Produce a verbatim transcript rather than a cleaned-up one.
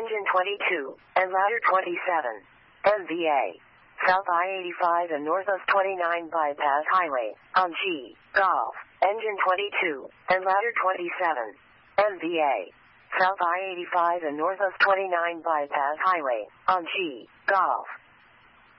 Engine twenty-two, and Ladder twenty-seven. M V A. South I eighty-five and North of twenty-nine Bypass Highway, on G, Golf, Engine twenty-two, and Ladder twenty-seven. M V A. South I eighty-five and North of twenty-nine Bypass Highway, on G, Golf.